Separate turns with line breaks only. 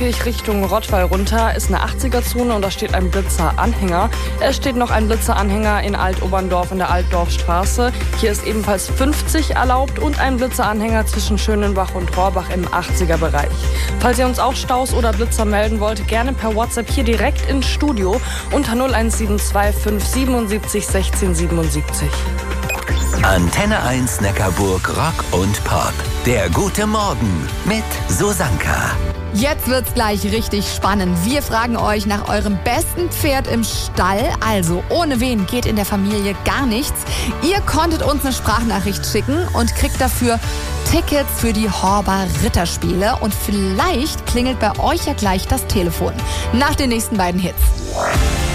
Neunkirch Richtung Rottweil runter ist eine 80er-Zone und da steht ein Blitzeranhänger. Es steht noch ein Blitzeranhänger in Altoberndorf in der Altdorfstraße. Hier ist ebenfalls 50 erlaubt und ein Blitzeranhänger zwischen Schönenbach und Rohrbach im 80er-Bereich. Falls ihr uns auch Staus oder Blitzer melden wollt, gerne per WhatsApp hier direkt ins Studio unter 01725 77 16 77.
Antenne 1 Neckarburg Rock und Pop. Der gute Morgen mit Susanka.
Jetzt wird's gleich richtig spannend. Wir fragen euch nach eurem besten Pferd im Stall. Also, ohne wen geht in der Familie gar nichts. Ihr konntet uns eine Sprachnachricht schicken und kriegt dafür Tickets für die Horber Ritterspiele. Und vielleicht klingelt bei euch ja gleich das Telefon. Nach den nächsten beiden Hits.